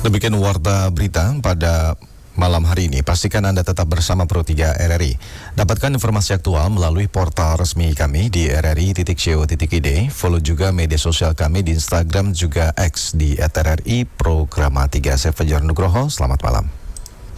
Demikian warta berita pada malam hari ini. Pastikan Anda tetap bersama Pro3 RRI. Dapatkan informasi aktual melalui portal resmi kami di rri.co.id. Follow juga media sosial kami di Instagram juga X di @RRI Programa 3. Saya Fajar Nugroho. Selamat malam.